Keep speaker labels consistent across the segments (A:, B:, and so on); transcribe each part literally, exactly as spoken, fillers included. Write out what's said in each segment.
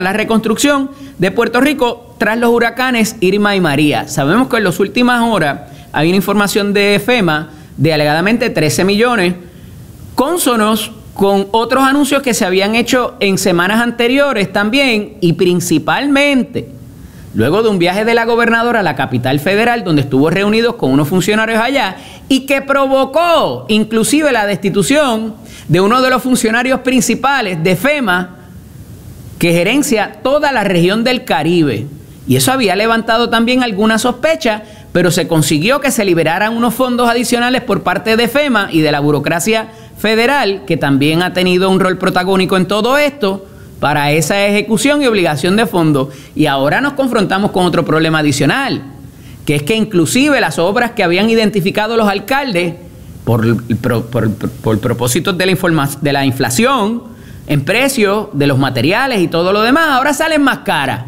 A: la reconstrucción de Puerto Rico tras los huracanes Irma y María. Sabemos que en las últimas horas hay una información de FEMA de alegadamente trece millones, cónsonos con otros anuncios que se habían hecho en semanas anteriores también, y principalmente luego de un viaje de la gobernadora a la capital federal, donde estuvo reunidos con unos funcionarios allá y que provocó inclusive la destitución de uno de los funcionarios principales de FEMA, que gerencia toda la región del Caribe. Y eso había levantado también alguna sospecha, pero se consiguió que se liberaran unos fondos adicionales por parte de FEMA y de la burocracia federal, que también ha tenido un rol protagónico en todo esto, para esa ejecución y obligación de fondos. Y ahora nos confrontamos con otro problema adicional, que es que inclusive las obras que habían identificado los alcaldes por, por, por, por propósitos de la, informa- de la inflación en precios de los materiales y todo lo demás, ahora salen más caras.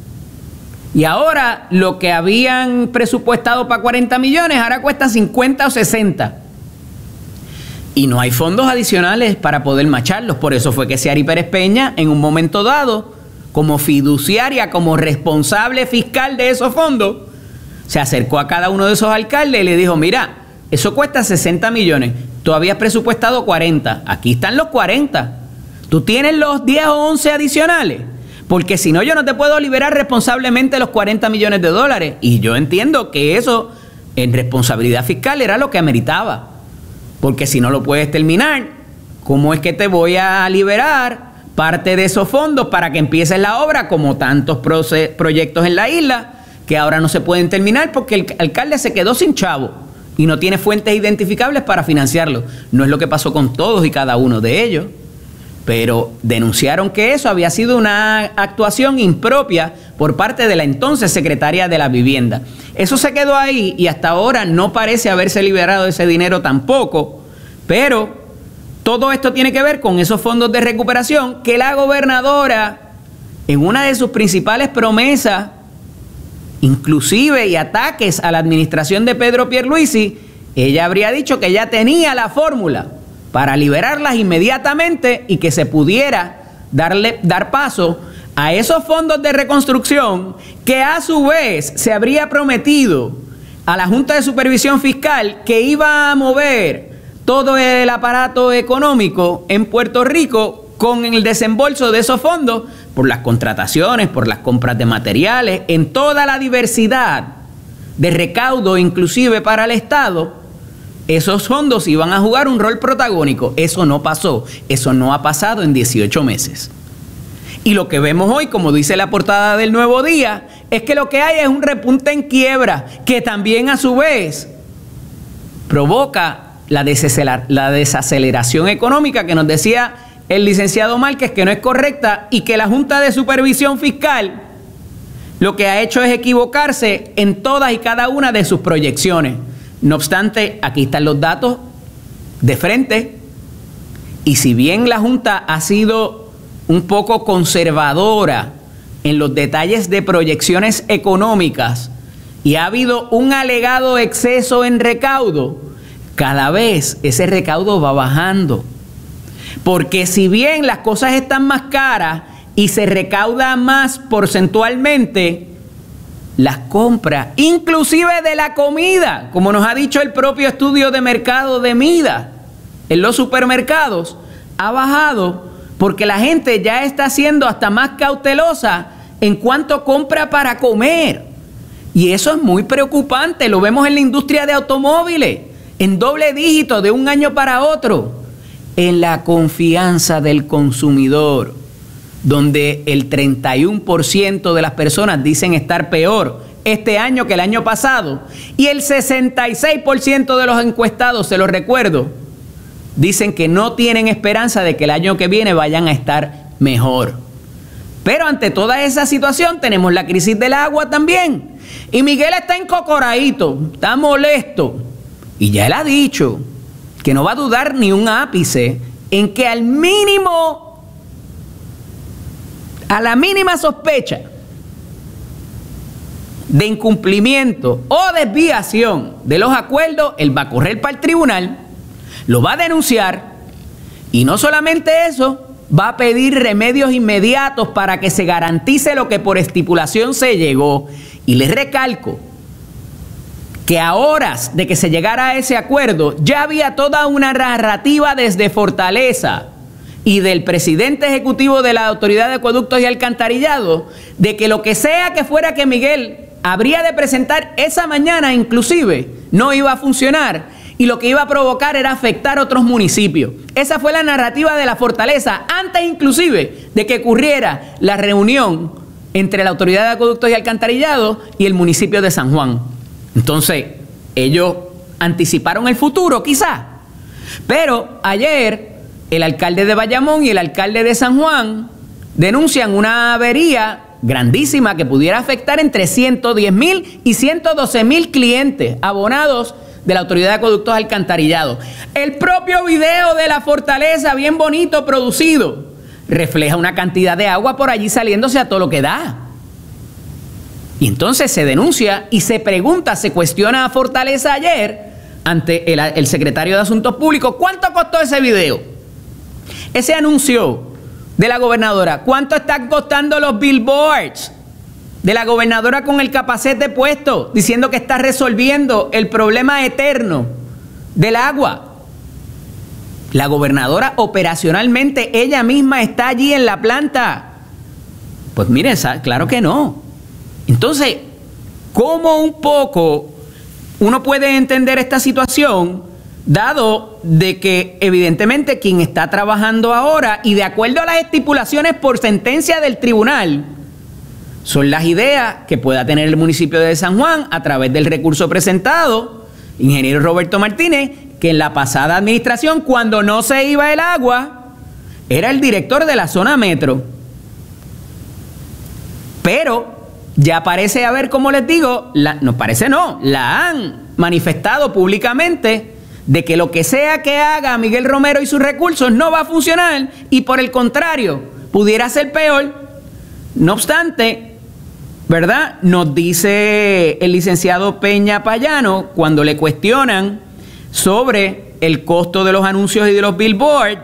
A: Y ahora lo que habían presupuestado para cuarenta millones, ahora cuesta cincuenta o sesenta. Y no hay fondos adicionales para poder macharlos. Por eso fue que Ciary Pérez Peña, en un momento dado, como fiduciaria, como responsable fiscal de esos fondos, se acercó a cada uno de esos alcaldes y le dijo: mira, eso cuesta sesenta millones, tú habías presupuestado cuarenta, aquí están los cuarenta. ¿Tú tienes los diez o once adicionales? Porque si no, yo no te puedo liberar responsablemente los cuarenta millones de dólares. Y yo entiendo que eso, en responsabilidad fiscal, era lo que ameritaba. Porque si no lo puedes terminar, ¿cómo es que te voy a liberar parte de esos fondos para que empieces la obra, como tantos proyectos en la isla que ahora no se pueden terminar porque el alcalde se quedó sin chavo y no tiene fuentes identificables para financiarlo? No es lo que pasó con todos y cada uno de ellos, pero denunciaron que eso había sido una actuación impropia por parte de la entonces secretaria de la Vivienda. Eso se quedó ahí y hasta ahora no parece haberse liberado ese dinero tampoco, pero todo esto tiene que ver con esos fondos de recuperación que la gobernadora, en una de sus principales promesas, inclusive y ataques a la administración de Pedro Pierluisi, ella habría dicho que ella tenía la fórmula para liberarlas inmediatamente y que se pudiera darle, dar paso a esos fondos de reconstrucción que a su vez se habría prometido a la Junta de Supervisión Fiscal que iba a mover todo el aparato económico en Puerto Rico con el desembolso de esos fondos por las contrataciones, por las compras de materiales, en toda la diversidad de recaudo, inclusive para el Estado. Esos fondos iban a jugar un rol protagónico. Eso no pasó. Eso no ha pasado en dieciocho meses. Y lo que vemos hoy, como dice la portada del Nuevo Día, es que lo que hay es un repunte en quiebra, que también a su vez provoca la, la desaceleración económica que nos decía el licenciado Márquez que no es correcta, y que la Junta de Supervisión Fiscal lo que ha hecho es equivocarse en todas y cada una de sus proyecciones. No obstante, aquí están los datos de frente, y si bien la Junta ha sido un poco conservadora en los detalles de proyecciones económicas y ha habido un alegado exceso en recaudo, cada vez ese recaudo va bajando. Porque si bien las cosas están más caras y se recauda más porcentualmente, las compras, inclusive de la comida, como nos ha dicho el propio estudio de mercado de Mida, en los supermercados, ha bajado porque la gente ya está siendo hasta más cautelosa en cuanto compra para comer. Y eso es muy preocupante. Lo vemos en la industria de automóviles, en doble dígito de un año para otro. En la confianza del consumidor, donde el treinta y uno por ciento de las personas dicen estar peor este año que el año pasado, y el sesenta y seis por ciento de los encuestados, se los recuerdo, dicen que no tienen esperanza de que el año que viene vayan a estar mejor. Pero ante toda esa situación tenemos la crisis del agua también, y Miguel está encocoradito, está molesto, y ya él ha dicho que no va a dudar ni un ápice en que al mínimo, a la mínima sospecha de incumplimiento o desviación de los acuerdos, él va a correr para el tribunal, lo va a denunciar, y no solamente eso, va a pedir remedios inmediatos para que se garantice lo que por estipulación se llegó. Y les recalco que a horas de que se llegara a ese acuerdo, ya había toda una narrativa desde Fortaleza y del presidente ejecutivo de la Autoridad de Acueductos y Alcantarillado, de que lo que sea que fuera que Miguel habría de presentar esa mañana inclusive, no iba a funcionar y lo que iba a provocar era afectar a otros municipios. Esa fue la narrativa de la Fortaleza, antes inclusive de que ocurriera la reunión entre la Autoridad de Acueductos y Alcantarillado y el municipio de San Juan. Entonces, ellos anticiparon el futuro, quizás. Pero ayer, el alcalde de Bayamón y el alcalde de San Juan denuncian una avería grandísima que pudiera afectar entre ciento diez mil y ciento doce mil clientes abonados de la Autoridad de Acueductos y Alcantarillados. El propio video de la Fortaleza, bien bonito producido, refleja una cantidad de agua por allí saliéndose a todo lo que da. Y entonces se denuncia y se pregunta, se cuestiona a Fortaleza ayer ante el, el secretario de Asuntos Públicos, ¿cuánto costó ese video? Ese anuncio de la gobernadora, ¿cuánto están costando los billboards de la gobernadora con el capacete puesto, diciendo que está resolviendo el problema eterno del agua? La gobernadora operacionalmente, ella misma está allí en la planta. Pues miren, claro que no. Entonces, ¿cómo un poco uno puede entender esta situación, dado de que evidentemente quien está trabajando ahora y de acuerdo a las estipulaciones por sentencia del tribunal, son las ideas que pueda tener el municipio de San Juan a través del recurso presentado, ingeniero Roberto Martínez, que en la pasada administración, cuando no se iba el agua, era el director de la zona metro. Pero ya parece haber, como les digo, la, no parece no, la han manifestado públicamente de que lo que sea que haga Miguel Romero y sus recursos no va a funcionar y por el contrario, pudiera ser peor. No obstante, ¿verdad? Nos dice el licenciado Peña Payano cuando le cuestionan sobre el costo de los anuncios y de los billboards.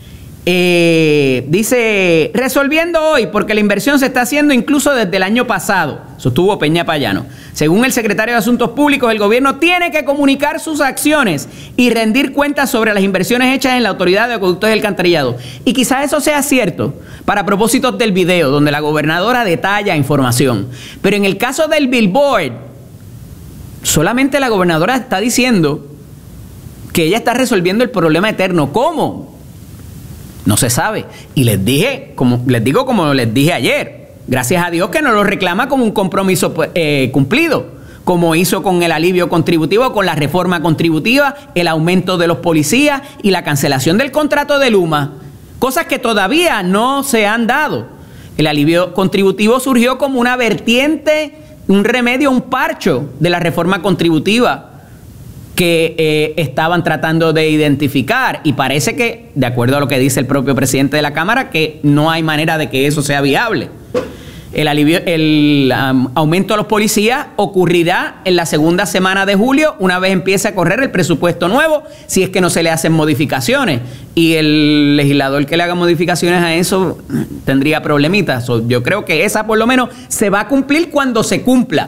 A: Eh, dice, resolviendo hoy, porque la inversión se está haciendo incluso desde el año pasado, sostuvo Peña Payano. Según el secretario de Asuntos Públicos, el gobierno tiene que comunicar sus acciones y rendir cuentas sobre las inversiones hechas en la Autoridad de Acueductos y Alcantarillado. Y quizás eso sea cierto para propósitos del video, donde la gobernadora detalla información. Pero en el caso del billboard, solamente la gobernadora está diciendo que ella está resolviendo el problema eterno. ¿Cómo? No se sabe. Y les dije, como les digo como les dije ayer, gracias a Dios que no lo reclama como un compromiso eh, cumplido, como hizo con el alivio contributivo, con la reforma contributiva, el aumento de los policías y la cancelación del contrato de Luma, cosas que todavía no se han dado. El alivio contributivo surgió como una vertiente, un remedio, un parcho de la reforma contributiva que eh, estaban tratando de identificar, y parece que, de acuerdo a lo que dice el propio presidente de la Cámara, que no hay manera de que eso sea viable. El, alivio, el um, aumento de los policías ocurrirá en la segunda semana de julio, una vez empiece a correr el presupuesto nuevo, si es que no se le hacen modificaciones. Y el legislador que le haga modificaciones a eso tendría problemitas. So, yo creo que esa por lo menos se va a cumplir cuando se cumpla.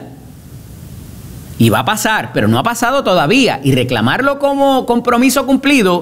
A: Y va a pasar, pero no ha pasado todavía. Y reclamarlo como compromiso cumplido,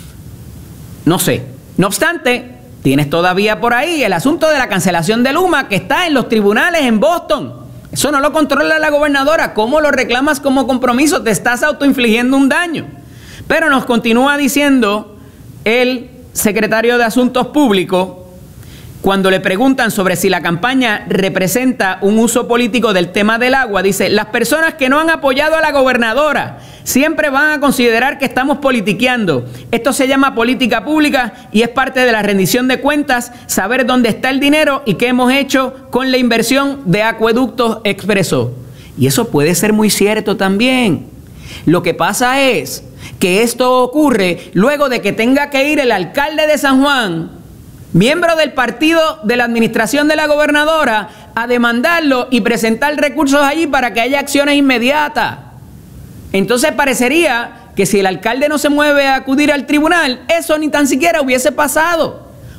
A: no sé. No obstante, tienes todavía por ahí el asunto de la cancelación de Luma, que está en los tribunales en Boston. Eso no lo controla la gobernadora. ¿Cómo lo reclamas como compromiso? Te estás autoinfligiendo un daño. Pero nos continúa diciendo el secretario de Asuntos Públicos, cuando le preguntan sobre si la campaña representa un uso político del tema del agua, dice, las personas que no han apoyado a la gobernadora siempre van a considerar que estamos politiqueando. Esto se llama política pública y es parte de la rendición de cuentas, saber dónde está el dinero y qué hemos hecho con la inversión de acueductos, expresó. Y eso puede ser muy cierto también. Lo que pasa es que esto ocurre luego de que tenga que ir el alcalde de San Juan, miembro del partido de la administración de la gobernadora, a demandarlo y presentar recursos allí para que haya acciones inmediatas. Entonces parecería que si el alcalde no se mueve a acudir al tribunal, eso ni tan siquiera hubiese pasado.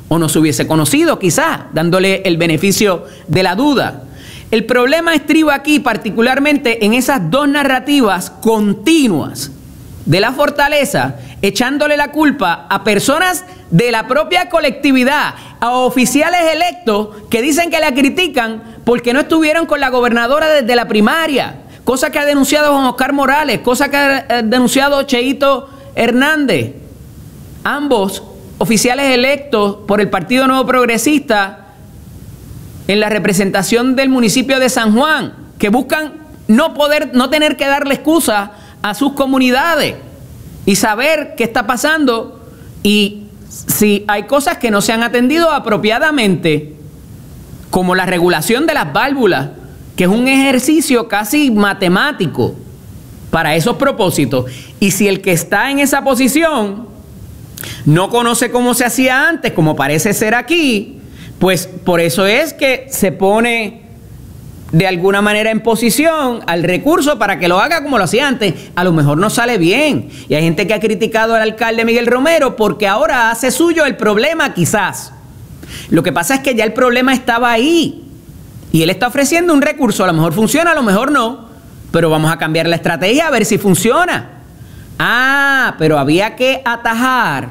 A: o no se hubiese conocido quizás, dándole el beneficio de la duda. El problema estriba aquí particularmente en esas dos narrativas continuas de la fortaleza, echándole la culpa a personas de la propia colectividad, a oficiales electos que dicen que la critican porque no estuvieron con la gobernadora desde la primaria, cosa que ha denunciado Juan Oscar Morales, cosa que ha denunciado Cheito Hernández, ambos oficiales electos por el Partido Nuevo Progresista en la representación del municipio de San Juan, que buscan no poder, no tener que darle excusa a sus comunidades y saber qué está pasando y si hay cosas que no se han atendido apropiadamente, como la regulación de las válvulas, que es un ejercicio casi matemático para esos propósitos. Y si el que está en esa posición no conoce cómo se hacía antes, como parece ser aquí, pues por eso es que se pone de alguna manera en posición al recurso para que lo haga como lo hacía antes. A lo mejor no sale bien. Y hay gente que ha criticado al alcalde Miguel Romero porque ahora hace suyo el problema quizás. Lo que pasa es que ya el problema estaba ahí. Y él está ofreciendo un recurso. A lo mejor funciona, a lo mejor no. Pero vamos a cambiar la estrategia a ver si funciona. Ah, pero había que atajar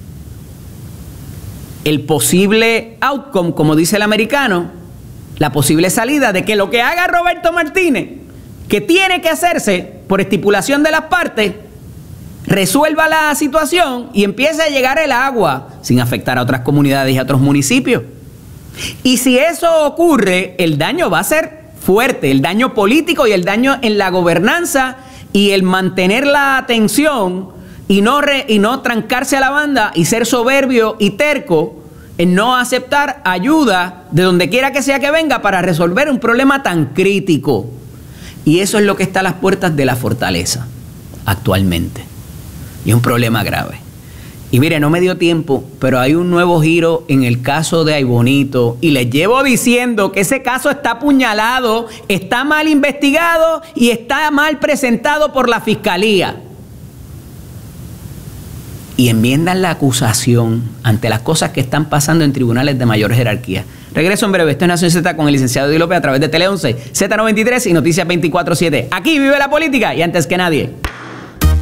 A: el posible outcome, como dice el americano, la posible salida de que lo que haga Roberto Martínez, que tiene que hacerse por estipulación de las partes, resuelva la situación y empiece a llegar el agua sin afectar a otras comunidades y a otros municipios. Y si eso ocurre, el daño va a ser fuerte, el daño político y el daño en la gobernanza y el mantener la atención y no, re, y no trancarse a la banda y ser soberbio y terco en no aceptar ayuda de donde quiera que sea que venga para resolver un problema tan crítico. Y eso es lo que está a las puertas de la fortaleza actualmente. Y es un problema grave. Y mire, no me dio tiempo, pero hay un nuevo giro en el caso de Aybonito. Y les llevo diciendo que ese caso está apuñalado, está mal investigado y está mal presentado por la Fiscalía. Y enmiendan la acusación ante las cosas que están pasando en tribunales de mayor jerarquía. Regreso en breve. Esto es Nación Z con el licenciado Eddie López a través de Tele once, Z noventa y tres y Noticias veinticuatro siete. Aquí vive la política y antes que nadie.